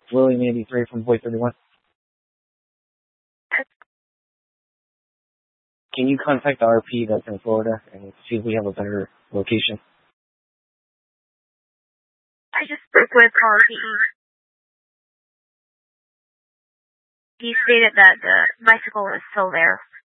William83 from Voice 31. Can you contact the RP that's in Florida and see if we have a better location? I just spoke with RPE. He stated that the bicycle is still there.